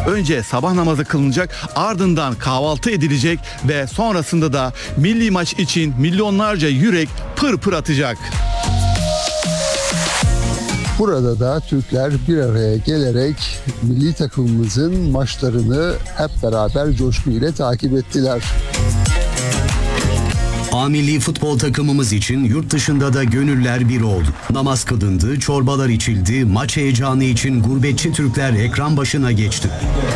önce sabah namazı kılınacak, ardından kahvaltı edilecek ve sonrasında da milli maç için milyonlarca yürek pır pır atacak. Burada da Türkler bir araya gelerek milli takımımızın maçlarını hep beraber coşkuyla takip ettiler. A milli futbol takımımız için yurt dışında da gönüller bir oldu. Namaz kılındı, çorbalar içildi, maç heyecanı için gurbetçi Türkler ekran başına geçti.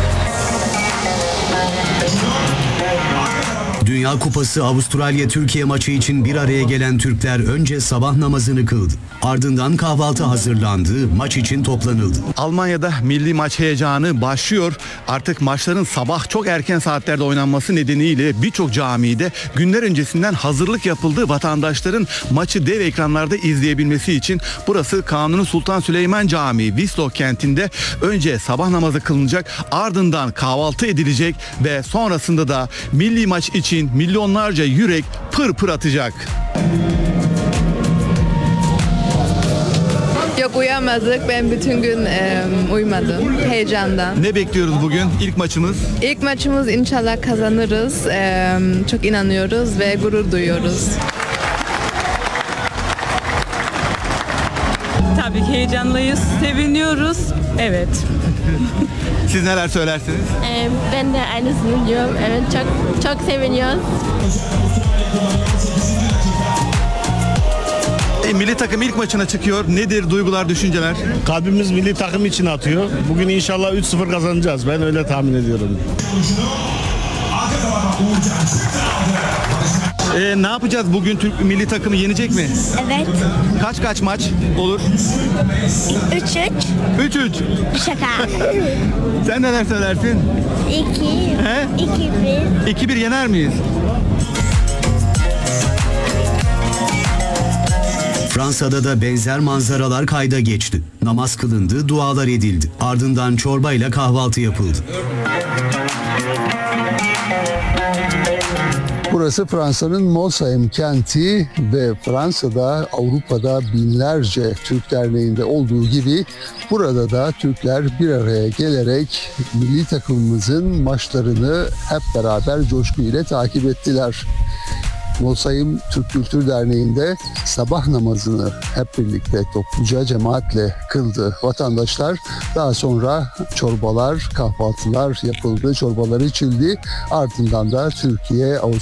Dünya Kupası Avustralya-Türkiye maçı için bir araya gelen Türkler önce sabah namazını kıldı. Ardından kahvaltı hazırlandı, maç için toplanıldı. Almanya'da milli maç heyecanı başlıyor. Artık maçların sabah çok erken saatlerde oynanması nedeniyle birçok camide günler öncesinden hazırlık yapıldı. Vatandaşların maçı dev ekranlarda izleyebilmesi için burası Kanuni Sultan Süleyman Camii, Wiesloch kentinde önce sabah namazı kılınacak, ardından kahvaltı edilecek ve sonrasında da milli maç için milyonlarca yürek pır pır atacak. Yok, uyuyamadık. Ben bütün gün uyumadım heyecandan. Ne bekliyoruz bugün? İlk maçımız. İlk maçımız inşallah kazanırız. Çok inanıyoruz ve gurur duyuyoruz. Tabii ki heyecanlıyız, seviniyoruz. Evet. Siz neler söylersiniz? Ben de aynısını diyorum. Evet, çok seviniyoruz. Milli takım ilk maçına çıkıyor. Nedir duygular, düşünceler? Kalbimiz milli takım için atıyor. Bugün inşallah 3-0 kazanacağız. Ben öyle tahmin ediyorum. Ne yapacağız bugün? Türk milli takımı yenecek mi? Evet. Kaç maç olur? 3-3. 3-3. Şaka. Sen neler söylersin? 2. 2-1 yener miyiz? Fransa'da da benzer manzaralar kayda geçti. Namaz kılındı, dualar edildi. Ardından çorbayla kahvaltı yapıldı. Burası Fransa'nın Molsheim kenti ve Fransa'da, Avrupa'da binlerce Türk derneğinde olduğu gibi burada da Türkler bir araya gelerek milli takımımızın maçlarını hep beraber coşkuyla takip ettiler. Molsheim Türk Kültür Derneği'nde sabah namazını hep birlikte topluca cemaatle kıldı vatandaşlar. Daha sonra çorbalar, kahvaltılar yapıldı, çorbalar içildi. Ardından da Türkiye,